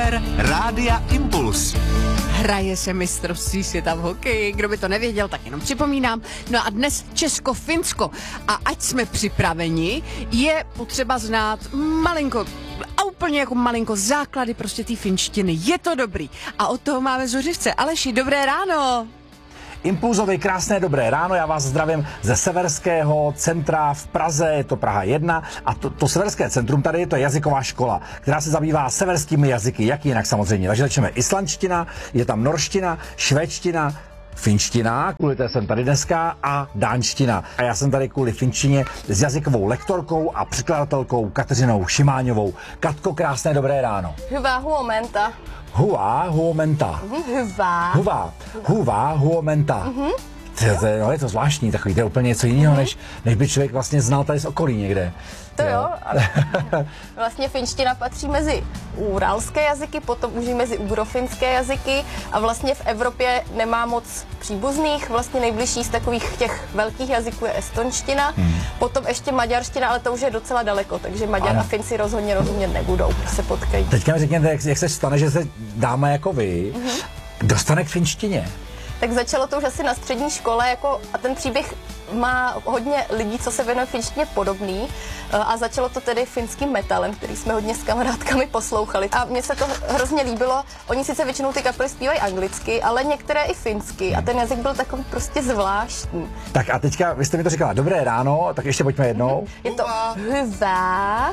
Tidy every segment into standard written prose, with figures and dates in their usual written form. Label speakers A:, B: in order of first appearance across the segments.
A: Éter Rádia Impuls.
B: Hraje se mistrovství světa v hokeji, kdo by to nevěděl, tak jenom připomínám. No a dnes Česko-Finsko. A ať jsme připraveni, je potřeba znát malinko, a úplně jako malinko základy prostě té finštiny. Je to dobrý. A od toho máme Zuřivce. Aleši, dobré ráno.
C: Impulzový krásné dobré ráno, já vás zdravím ze Severského centra v Praze, je to Praha 1 a to Severské centrum tady to je jazyková škola, která se zabývá severskými jazyky, jak jinak samozřejmě. Takže začneme islandština, je tam norština, švédština, finština, kvůli té jsem tady dneska, a dánština. A já jsem tady kvůli finštině s jazykovou lektorkou a překladatelkou Kateřinou Šimáňovou. Katko, krásné dobré ráno.
D: Hyvää huomenta.
C: Huvá, huomenta.
D: Hyvää.
C: Huvá, huomenta. No, je to zvláštní, takový, to je úplně něco jiného, než by člověk vlastně znal tady z okolí někde.
D: To jo. Vlastně finština patří mezi uralské jazyky, potom už i mezi ugrofinské jazyky a vlastně v Evropě nemá moc příbuzných. Vlastně nejbližší z takových těch velkých jazyků je estonština, potom ještě maďarština, ale to už je docela daleko, takže Maďar a Finci rozhodně rozumět nebudou, když se potkají.
C: Teďka mi řekněte, jak se stane, že se dáma jako vy dostane k finštině?
D: Tak začalo to už asi na střední škole a ten příběh má hodně lidí, co se věnují finštině podobný a začalo to tedy finským metalem, který jsme hodně s kamarádkami poslouchali a mně se to hrozně líbilo. Oni sice většinou ty kapely zpívají anglicky, ale některé i finsky a ten jazyk byl takový prostě zvláštní.
C: Tak a teďka, vy jste mi to říkala, dobré ráno, tak ještě pojďme jednou.
D: Je to hyvää.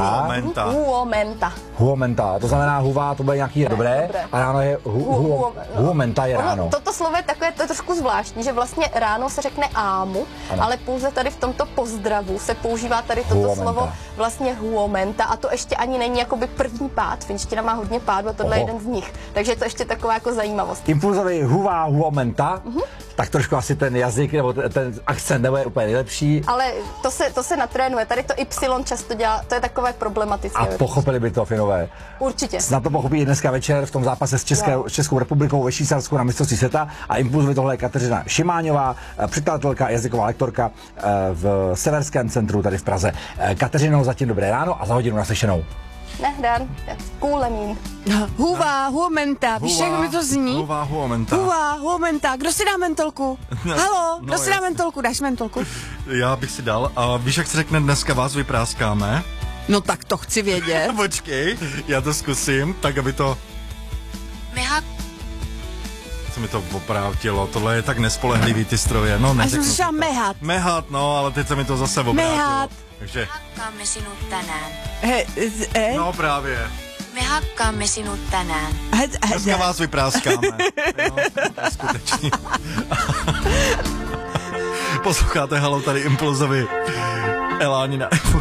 C: Huomenta. To znamená huvá, to bude nějaký dobré. A ráno je huomenta je ráno.
D: Toto slovo je takové, to je trošku zvláštní, že vlastně ráno se řekne ámu, ale pouze tady v tomto pozdravu se používá tady toto slovo vlastně huomenta a to ještě ani není jakoby první pád. Finština má hodně pádů a tohle je jeden z nich. Takže je to ještě taková jako zajímavost.
C: Impulzový huvá, huomenta, tak trošku asi ten jazyk nebo ten akcent nebude úplně nejlepší.
D: Ale to se natrénuje. Tady to Y často dělá, to je takové problematické.
C: A pochopili by to Finové.
D: Určitě.
C: Snad to pochopí dneska večer v tom zápase s Českou republikou ve Švýcarsku na mistrovství světa. A Impulzovi tohle je Kateřina Šimáňová, překladatelka, jazyková lektorka v Severském centru tady v Praze. Kateřino, zatím dobré ráno a za hodinu naslyšenou.
D: Nahdán, kuulemin.
B: Huvá, huomenta, víš, jak mi to zní?
A: Huvá, huomenta.
B: Huvá, huomenta, kdo si dá mentolku? Halo, kdo si dá mentolku? Dáš mentolku?
A: Já bych si dal. A víš, jak se řekne, dneska vás vypráskáme?
B: No tak to chci vědět.
A: Počkej, já to zkusím, tak aby to... Co mi to oprávtilo, tohle je tak nespolehlivý ty stroje, no
B: neřeknu. A jsem slyšela mehat.
A: Mehat, no, ale teď se mi to zase oprávilo.
B: Mehat.
A: Takže...
E: Hakkaamme sinut tänään.
A: No právě.
E: Me hakkaamme sinut tänään.
A: Dneska vás vypráskáme. Jo, skutečně. Posloucháte Halo, tady Impulzovi. Eláni na